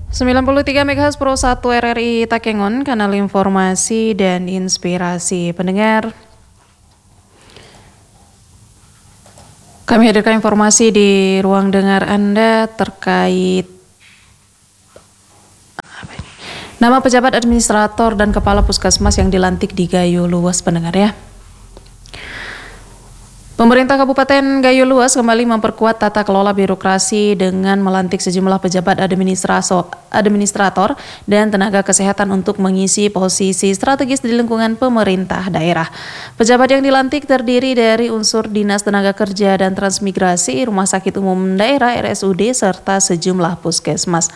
93 MHz Pro 1 RRI Takengon, kanal informasi dan inspirasi pendengar. Kami hadirkan informasi di ruang dengar Anda terkait nama pejabat administrator dan kepala puskesmas yang dilantik di Gayo Luas, pendengar ya. Pemerintah Kabupaten Gayo Luas kembali memperkuat tata kelola birokrasi dengan melantik sejumlah pejabat administrator dan tenaga kesehatan untuk mengisi posisi strategis di lingkungan pemerintah daerah. Pejabat yang dilantik terdiri dari unsur Dinas Tenaga Kerja dan Transmigrasi, Rumah Sakit Umum Daerah RSUD, serta sejumlah puskesmas.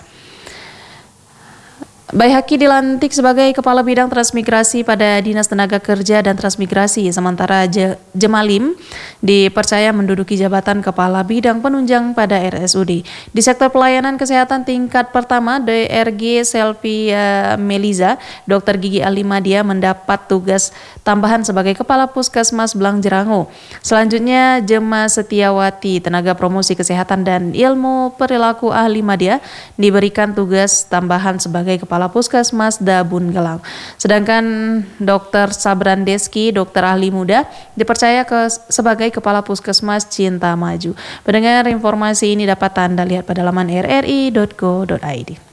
Baihaki dilantik sebagai Kepala Bidang Transmigrasi pada Dinas Tenaga Kerja dan Transmigrasi, sementara Jemalim dipercaya menduduki jabatan Kepala Bidang Penunjang pada RSUD. Di sektor pelayanan kesehatan tingkat pertama, DRG Selvia Meliza, Dr. Gigi Alimadia mendapat tugas tambahan sebagai Kepala Puskesmas Blangjerango. Selanjutnya, Jema Setiawati, Tenaga Promosi Kesehatan dan Ilmu Perilaku Ahli Madya, diberikan tugas tambahan sebagai Kepala Puskesmas Dabun Gelang. Sedangkan Dr. Sabran Deski, dokter ahli muda, dipercaya sebagai Kepala Puskesmas Cinta Maju. Pendengar, informasi ini dapat Anda lihat pada laman rri.go.id.